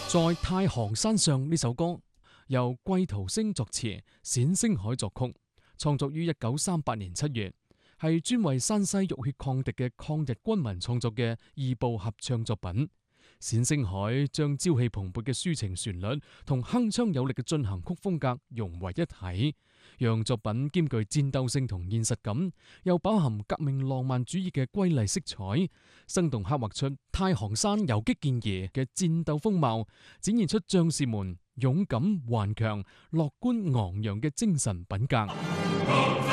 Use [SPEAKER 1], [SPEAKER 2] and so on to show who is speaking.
[SPEAKER 1] 在太行山上呢首歌由季陶星作詞，冼星海作曲，創作於1938年7月，係專為山西浴血抗敵嘅抗日軍民創作嘅二部合唱作品。冼星海將朝氣蓬勃嘅抒情旋律同鏗鏘有力嘅進行曲風格融為一體，讓作品兼具戰鬥性同現實感，又飽含革命浪漫主義嘅瑰麗色彩，生動刻畫出太行山游擊健兒嘅戰鬥風貌，展現出將士們勇敢頑強、樂觀昂揚嘅精神品格。